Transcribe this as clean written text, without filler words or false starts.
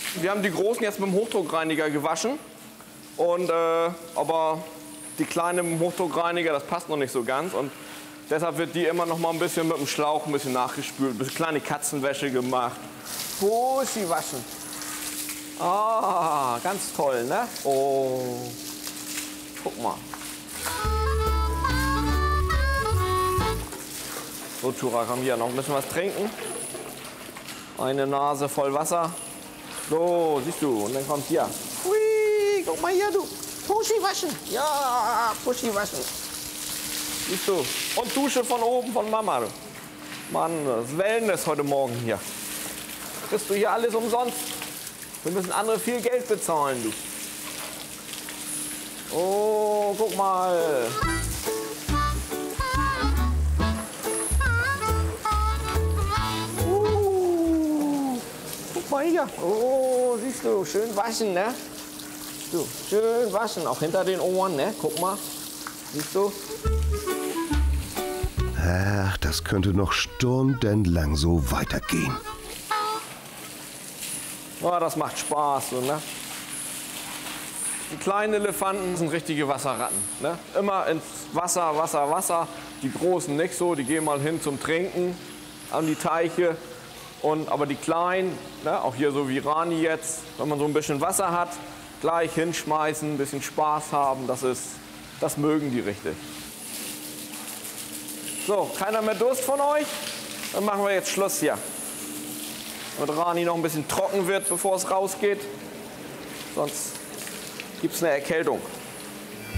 Wir haben die großen jetzt mit dem Hochdruckreiniger gewaschen. Und, aber die kleine mit dem Hochdruckreiniger, das passt noch nicht so ganz. Und deshalb wird die immer noch mal ein bisschen mit dem Schlauch ein bisschen nachgespült, ein bisschen kleine Katzenwäsche gemacht. Bussi waschen. Ah, ganz toll, ne? Oh, guck mal. So, Tura, komm hier, noch ein bisschen was trinken. Eine Nase voll Wasser. So, siehst du, und dann kommt hier. Hui, guck mal hier, du. Puschi waschen. Ja, Puschi waschen. Siehst du. Und Dusche von oben von Mama. Mann, das Wellness heute Morgen hier. Kriegst du hier alles umsonst? Wir müssen andere viel Geld bezahlen, du. Oh, guck mal. Guck mal hier. Oh, siehst du, schön waschen, ne? So, schön waschen, auch hinter den Ohren, ne? Guck mal. Siehst du? Ach, das könnte noch stundenlang so weitergehen. Oh, das macht Spaß, so, ne? Die kleinen Elefanten sind richtige Wasserratten, ne? Immer ins Wasser, Wasser, Wasser. Die großen nicht so, die gehen mal hin zum Trinken an die Teiche. Aber die kleinen, ne? Auch hier so wie Rani jetzt, wenn man so ein bisschen Wasser hat, gleich hinschmeißen, ein bisschen Spaß haben, das mögen die richtig. So, keiner mehr Durst von euch? Dann machen wir jetzt Schluss hier. Damit Rani noch ein bisschen trocken wird, bevor es rausgeht. Sonst gibt es eine Erkältung.